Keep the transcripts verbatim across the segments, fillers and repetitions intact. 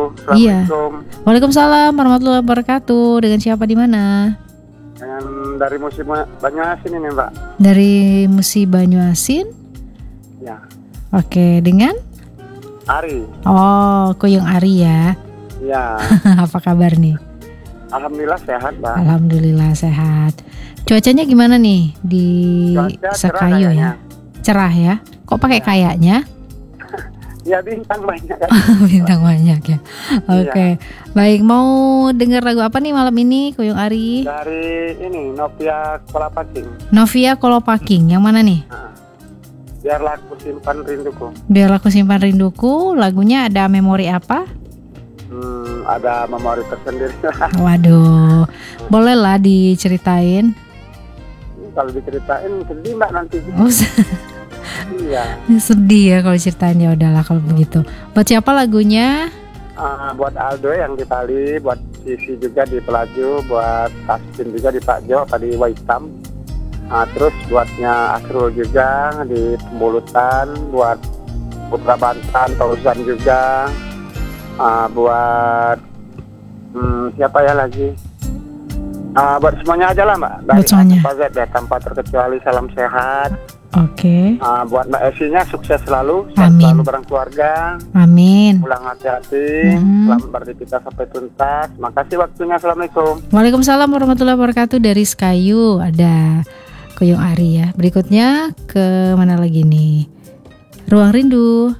Iya. Assalamualaikum. Waalaikumsalam warahmatullahi wabarakatuh. Dengan siapa di mana? Dengan dari musim Banyuasin ini Mbak. Dari Musi Banyuasin. Ya. Oke, dengan? Ari. Oh, Kuyung Ari ya. Ya. Apa kabar nih? Alhamdulillah sehat Mbak. Alhamdulillah sehat. Cuacanya gimana nih di Cuaca cerah Sekayo kayaknya. ya? Cerah ya? Kok pakai Ya. kayaknya? Ya bintang banyak kan. Bintang banyak ya. Oke. Baik, mau dengar lagu apa nih malam ini, Kuyung Ari? Dari ini Novia Kolapaking. Novia Kolopaking, yang mana nih? Nah, biarlah aku simpan rinduku. Biar aku simpan rinduku. Lagunya ada memori apa? Hmm, ada memori tersendiri. Waduh, boleh lah diceritain. Kalau diceritain sedih Mbak nanti. Oh, se- Iya. sedih ya kalau ceritain, ya udahlah kalau begitu. Buat siapa lagunya? Ah, buat Aldo yang di Bali, buat Sisi juga di Pelaju, buat Taskin juga di Pak Jo, tadi Waitam. Ah, terus buatnya Asrul juga di Pembulutan, buat Putra Bantan, Fauzan juga. Ah, buat hmm, siapa ya lagi? Ah, buat semuanya aja lah Mbak. Dari Buat semuanya. A sampai Z ya, tanpa terkecuali salam sehat. Oke, Ah, buat Mbak Esinya sukses selalu, sehat Amin. selalu bareng keluarga. amin. Pulang hati-hati, Mhm. selamat beraktivitas sampai tuntas. Makasih waktunya, assalamualaikum. Waalaikumsalam warahmatullahi wabarakatuh. Dari Sekayu ada Kuyung Ari ya. Berikutnya ke mana lagi nih? Ruang Rindu.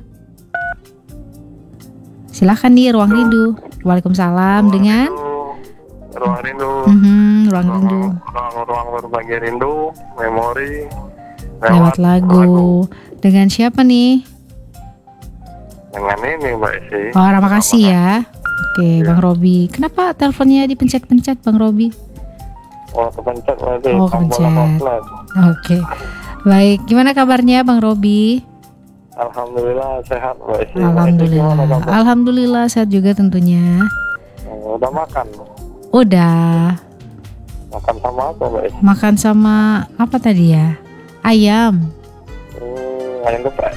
Silakan nih, Ruang Rindu. Waalaikumsalam. Dengan Ruang rindu, Mhm, Ruang Rindu. ruang berbagi rindu, memori, Lewat lagu. Dengan siapa nih? dengan ini Mbak Esi. Oh, terima kasih ya. Oke, Bang Robi. Kenapa teleponnya dipencet-pencet, Bang Robi? Oh, kepencet berarti. Oh, tombol kepencet. offline. Oke. Baik, gimana kabarnya Bang Robi? Alhamdulillah sehat Mbak Esi. Mbak Esi gimana Alhamdulillah. kabar? Alhamdulillah sehat juga tentunya. Oh, udah makan? Udah. Makan sama apa Mbak Esi? Makan sama apa tadi ya? Ayam. Hmm, ayam geprek,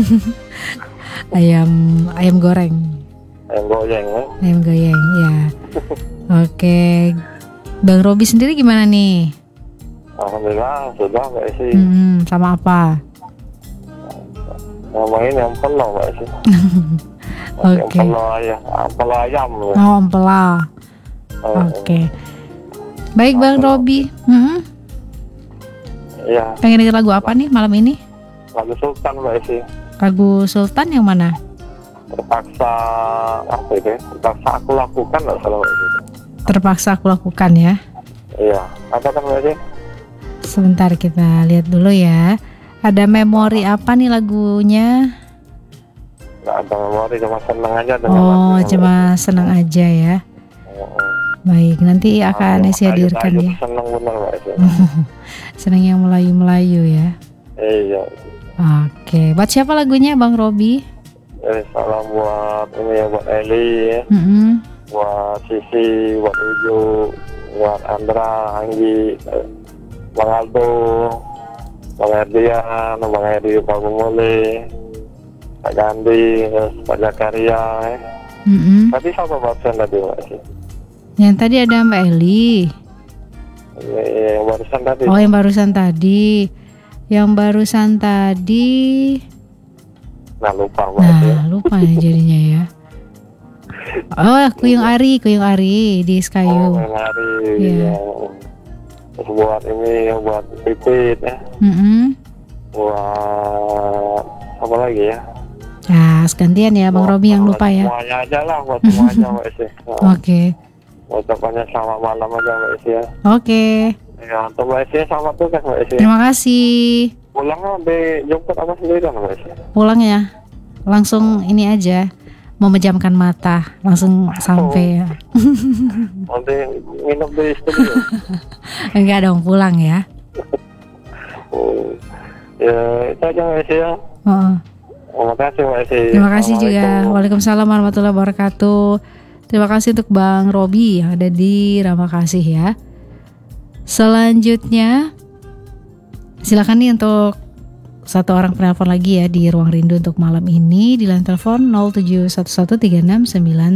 Ayam ayam goreng. ayam goyang ya. Ayam goyang, ya. Oke. Bang Robi sendiri gimana nih? Alhamdulillah sudah Mbak Esi. Hmm, sama apa? Ngomongin yang penuh Mbak Esi. Yang Oke. penuh ayam, penuh ayam. Ya. Oh, ampela. Oh, Oke. Baik Bang Robi. Hmm, Iya, pengen denger lagu apa nih malam ini? lagu Sultan Mbak Esi. Lagu Sultan yang mana? Terpaksa apa itu? Ya? Terpaksa aku lakukan nggak salah Mbak Esi. Terpaksa aku lakukan ya. Iya, apa kan Mbak Esi? Sebentar kita lihat dulu ya. Ada memori apa nih lagunya? Nggak ada memori, cuma seneng aja dengan Oh, lagunya, cuma senang aja ya. Mbak Esi. Baik, nanti akan Esi hadirkan ya. Seneng bener Mbak Esi. Senang yang Melayu-Melayu ya. Iya. Oke, buat siapa lagunya Bang Robi? Eh, salam buat ini ya, buat Eli ya. Mm-mm. Buat Sisi, buat Uju, buat Andra, Anggi, eh, Bang Aldo, Bang Erdian, Bang Edi, Pak Bumuli, Pak Gandhi, terus Pak Jakaria. Eh. Mm-mm. Tadi siapa barusan tadi Mbak Esi? Yang tadi ada Mbak Eli. Ini yang barusan tadi. Oh, yang barusan tadi. Yang barusan tadi. Nah lupa Mbak Esi. Nah, lupa nih jadinya ya. Oh, Kuyung Ari, Kuyung Ari di Oh, Sekayu. yang hari. Iya. Ya. Terus buat ini, buat Pipit ya. Mm-mm. Buat apa lagi ya? Nah, gantian ya Bang Robi yang lupa ya. Semuanya aja lah, buat semuanya Mbak Esi. Nah, Oke. ucapannya selamat malam aja Mbak Esi ya. Oke. Ya, untuk Mbak Esi selamat tugas Mbak Esi. Terima kasih. Pulangnya dijemput apa sendiri kan Mbak Esi? Pulang ya. Langsung ini aja. Memejamkan mata, langsung sampai ya. Nanti nginep di studio. Enggak dong, pulang ya. Oh. Ya, itu aja Mbak Esi ya. Oh. Terima kasih Mbak Esi. Terima kasih juga. Assalamualaikum. Waalaikumsalam warahmatullahi wabarakatuh. Terima kasih untuk Bang Robi yang ada di Ramakasih ya. Selanjutnya silakan nih untuk satu orang penelpon lagi ya di Ruang Rindu untuk malam ini di line telepon nol tujuh satu satu tiga enam sembilan